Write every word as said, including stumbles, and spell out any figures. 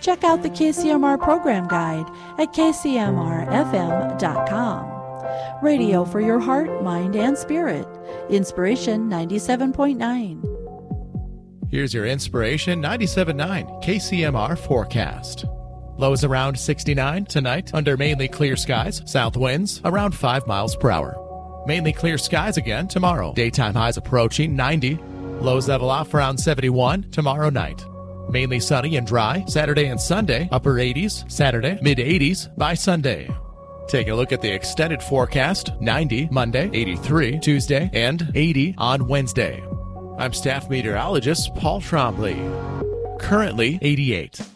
Check out the K C M R program guide at k c m r f m dot com. Radio for your heart, mind, and spirit. Inspiration ninety-seven point nine. Here's your Inspiration ninety-seven point nine K C M R forecast. Lows around sixty-nine tonight under mainly clear skies. South winds around five miles per hour. Mainly clear skies again tomorrow. Daytime highs approaching ninety. Lows level off around seventy-one tomorrow night. Mainly sunny and dry Saturday and Sunday. Upper eighties Saturday, mid eighties by Sunday. Take a look at the extended forecast. ninety Monday, eighty-three Tuesday, and eighty on Wednesday. I'm staff meteorologist Paul Trombley. Currently eighty-eight.